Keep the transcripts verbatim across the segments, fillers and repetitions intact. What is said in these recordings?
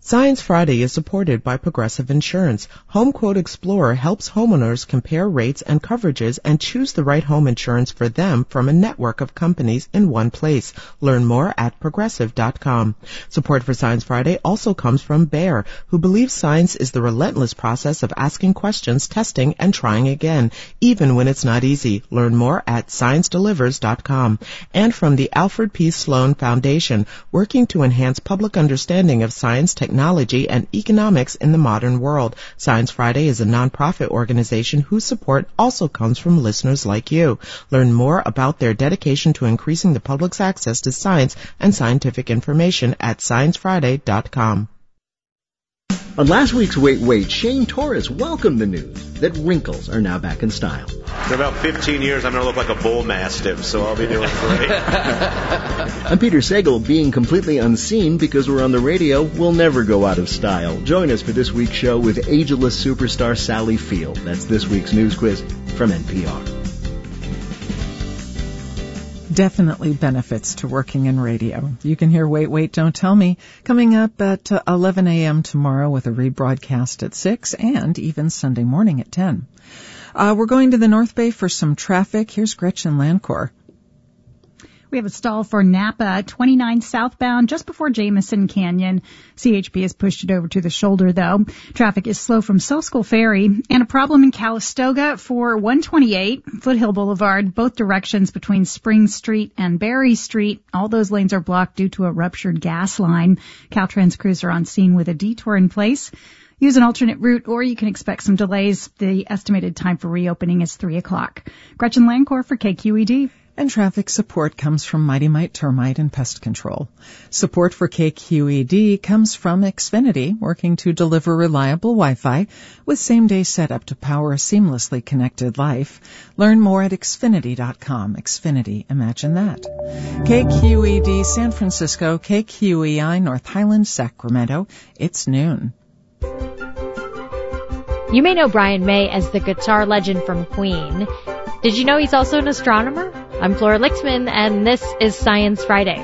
Science Friday is supported by Progressive Insurance. Home Quote Explorer helps homeowners compare rates and coverages and choose the right home insurance for them from a network of companies in one place. Learn more at progressive dot com. Support for Science Friday also comes from Bayer, who believes science is the relentless process of asking questions, testing, and trying again, even when it's not easy. Learn more at science delivers dot com. And from the Alfred P. Sloan Foundation, working to enhance public understanding of science, technology, and economics in the modern world. Science Friday is a nonprofit organization whose support also comes from listeners like you. Learn more about their dedication to increasing the public's access to science and scientific information at science friday dot com. On last week's Wait Wait, Shane Torres welcomed the news that wrinkles are now back in style. In about fifteen years, I'm going to look like a bull mastiff, so I'll be doing great. I'm Peter Sagal. Being completely unseen because we're on the radio will never go out of style. Join us for this week's show with ageless superstar Sally Field. That's this week's news quiz from N P R. Definitely benefits to working in radio. You can hear Wait, Wait, Don't Tell Me coming up at uh, eleven a.m. tomorrow with a rebroadcast at six and even Sunday morning at ten. Uh, we're going to the North Bay for some traffic. Here's Gretchen Lancourt. We have a stall for Napa, twenty-nine southbound, just before Jameson Canyon. C H P has pushed it over to the shoulder, though. Traffic is slow from Soskull Ferry. And a problem in Calistoga for one twenty-eight, Foothill Boulevard, both directions between Spring Street and Berry Street. All those lanes are blocked due to a ruptured gas line. Caltrans crews are on scene with a detour in place. Use an alternate route, or you can expect some delays. The estimated time for reopening is three o'clock. Gretchen Lancourt for K Q E D. And traffic support comes from Mighty Mite Termite and Pest Control. Support for K Q E D comes from Xfinity, working to deliver reliable Wi-Fi with same-day setup to power a seamlessly connected life. Learn more at xfinity dot com. Xfinity, imagine that. K Q E D San Francisco, K Q E I North Highland, Sacramento. It's noon. You may know Brian May as the guitar legend from Queen. Did you know he's also an astronomer? I'm Flora Lichtman, and this is Science Friday.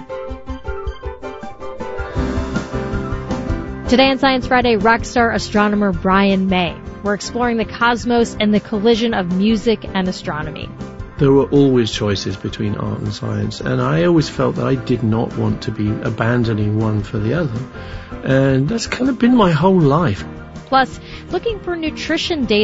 Today on Science Friday, rock star astronomer Brian May. We're exploring the cosmos and the collision of music and astronomy. There were always choices between art and science, and I always felt that I did not want to be abandoning one for the other. And that's kind of been my whole life. Plus, looking for nutrition data